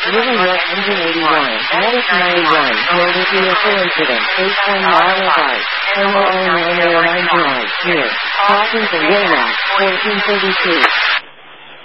William Engine 81, Medic 91, Motor Vehicle Incident, 810 mile right, MO 99 drive, near, Hawkins and Williams, 1432.